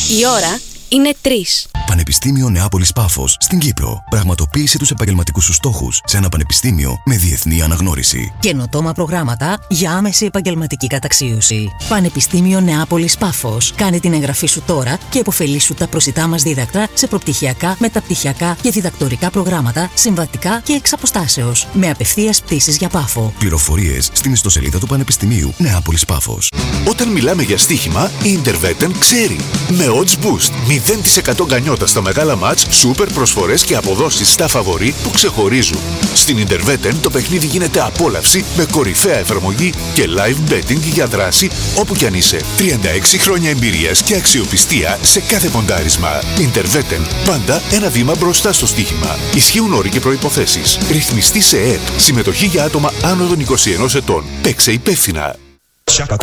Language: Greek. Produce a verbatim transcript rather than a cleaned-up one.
Η ώρα είναι τρεις. Πανεπιστήμιο Νεάπολης Πάφος στην Κύπρο. Πραγματοποίησε τους επαγγελματικούς σου στόχους σε ένα πανεπιστήμιο με διεθνή αναγνώριση. Καινοτόμα προγράμματα για άμεση επαγγελματική καταξίωση. Πανεπιστήμιο Νεάπολης Πάφος. Κάνε την εγγραφή σου τώρα και επωφελήσου τα προσιτά μας δίδακτρα σε προπτυχιακά, μεταπτυχιακά και διδακτορικά προγράμματα, συμβατικά και εξ αποστάσεως. Με απευθείας πτήσεις για Πάφο. Πληροφορίες στην ιστοσελίδα του Πανεπιστημίου Νεάπολης Πάφος. Όταν μιλάμε για στοίχημα, η Interwetten ξέρει. Με odds boost, μηδέν τοις εκατό γκανιότα στα μεγάλα μάτς, σούπερ προσφορές και αποδόσεις στα φαβορί που ξεχωρίζουν. Στην Interwetten το παιχνίδι γίνεται απόλαυση με κορυφαία εφαρμογή και live betting για δράση όπου κι αν είσαι. τριάντα έξι χρόνια εμπειρίας και αξιοπιστία σε κάθε ποντάρισμα. Interwetten, πάντα ένα βήμα μπροστά στο στοίχημα. Ισχύουν όροι και προϋποθέσεις. Ρυθμιστή σε ΕΕΠ. Συμμετοχή για άτομα άνω των είκοσι ενός ετών. Παίξε υπεύθυνα.